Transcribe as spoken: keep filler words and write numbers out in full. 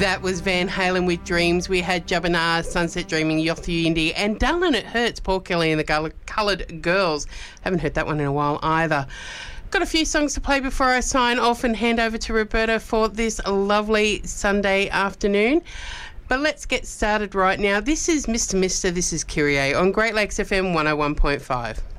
That was Van Halen with Dreams. We had Jabana, Sunset Dreaming, Yothu Yindi, and Darling It Hurts, Paul Kelly and the Coloured Girls. Haven't heard that one in a while either. Got a few songs to play before I sign off and hand over to Roberta for this lovely Sunday afternoon. But let's get started right now. This is Mister Mister, this is Kyrie on Great Lakes F M one oh one point five.